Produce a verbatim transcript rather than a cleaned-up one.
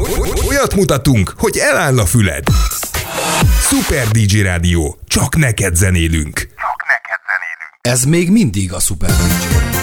Olyat mutatunk, hogy eláll a füled. Szuper dé dzsé Rádió. Csak neked zenélünk. Ez még mindig a Szuper dé dzsé.